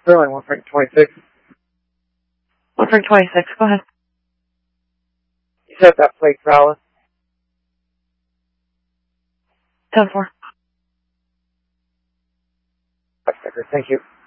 Sterling, 1 Frank 26. 1 Frank 26, go ahead. You said that plate's valid. 10-4. Thank you.